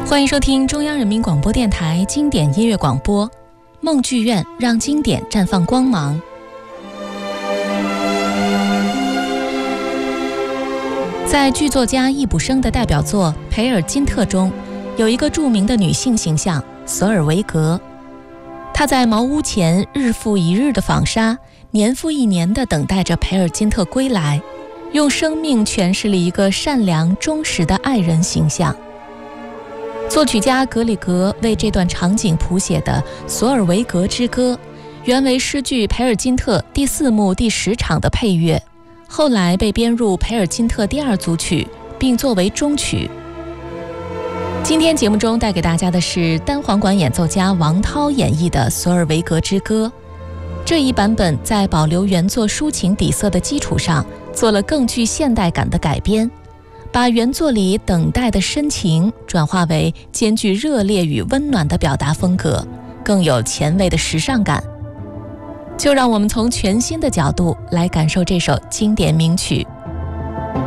欢迎收听中央人民广播电台经典音乐广播，梦剧院让经典绽放光芒。在剧作家易卜生的代表作《培尔金特》中，有一个著名的女性形象索尔维格。她在茅屋前日复一日的纺纱，年复一年地等待着培尔金特归来，用生命诠释了一个善良忠实的爱人形象。作曲家格里格为这段场景谱写的《索尔维格之歌》，原为诗剧《培尔金特》第4幕第10场的配乐，后来被编入《培尔金特》第2组曲，并作为终曲。今天节目中带给大家的是单簧管演奏家王涛演绎的《索尔维格之歌》。这一版本在保留原作抒情底色的基础上，做了更具现代感的改编，把原作里等待的深情转化为兼具热烈与温暖的表达风格，更有前卫的时尚感。就让我们从全新的角度来感受这首经典名曲《